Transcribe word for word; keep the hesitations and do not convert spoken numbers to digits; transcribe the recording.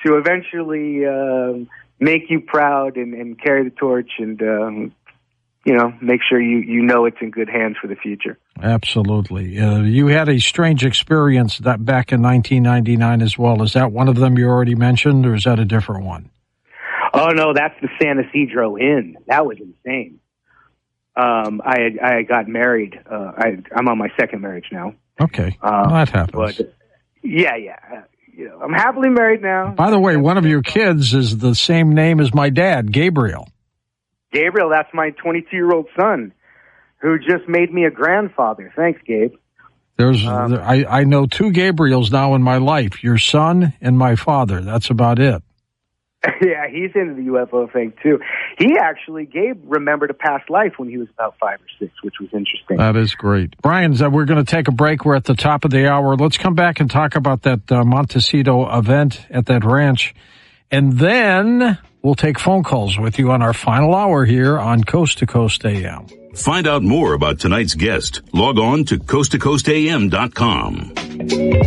to eventually um, make you proud and, and carry the torch and, um, you know, make sure you, you know it's in good hands for the future. Absolutely. Uh, you had a strange experience that back in nineteen ninety-nine as well. Is that one of them you already mentioned, or is that a different one? Oh, no, that's the San Ysidro Inn. That was insane. Um, I had, I got married. Uh, I, I'm on my second marriage now. Okay. Um, well, that happens. But, yeah, yeah. Uh, you know, I'm happily married now. By the way, one of your kids is the same name as my dad, Gabriel. Gabriel, that's my twenty-two-year-old son, who just made me a grandfather. Thanks, Gabe. There's, um, there, I, I know two Gabriels now in my life, your son and my father. That's about it. Yeah, he's into the U F O thing, too. He actually, Gabe remembered a past life when he was about five or six, which was interesting. That is great. Brian, we're going to take a break. We're at the top of the hour. Let's come back and talk about that uh, Montecito event at that ranch. And then we'll take phone calls with you on our final hour here on Coast to Coast A M. Find out more about tonight's guest. Log on to coast to coast a m dot com.